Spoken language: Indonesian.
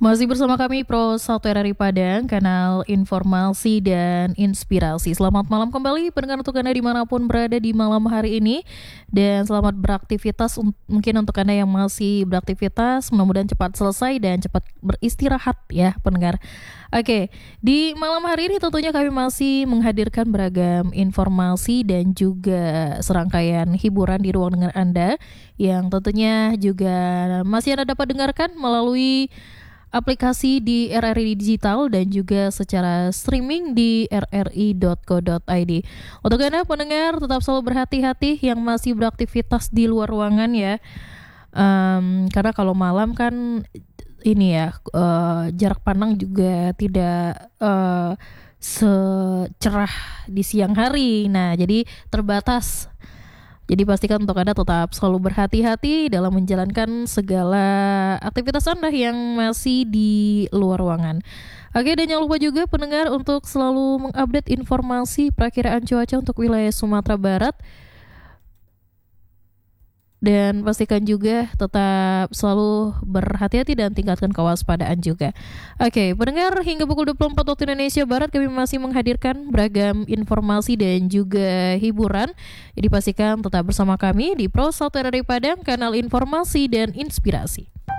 Masih bersama kami Pro 1 RRI Padang, kanal informasi dan inspirasi. Selamat malam kembali pendengar untuk Anda dimanapun berada di malam hari ini. Dan selamat beraktivitas, mungkin untuk Anda yang masih beraktivitas, mudah-mudahan cepat selesai dan cepat beristirahat ya pendengar. Oke, di malam hari ini tentunya kami masih menghadirkan beragam informasi dan juga serangkaian hiburan di ruang dengar Anda, yang tentunya juga masih Anda dapat dengarkan melalui aplikasi di RRI Digital dan juga secara streaming di rri.co.id. Untuk Anda pendengar, tetap selalu berhati-hati yang masih beraktivitas di luar ruangan ya. Karena kalau malam kan ini ya, jarak pandang juga tidak secerah di siang hari. Nah, jadi terbatas. Jadi pastikan untuk Anda tetap selalu berhati-hati dalam menjalankan segala aktivitas Anda yang masih di luar ruangan. Oke, dan jangan lupa juga pendengar untuk selalu mengupdate informasi perakiraan cuaca untuk wilayah Sumatera Barat. Dan pastikan juga tetap selalu berhati-hati dan tingkatkan kewaspadaan juga. Oke, pendengar, hingga pukul 24 waktu Indonesia Barat kami masih menghadirkan beragam informasi dan juga hiburan. Jadi pastikan tetap bersama kami di Pro 1 RRI Padang, kanal informasi dan inspirasi.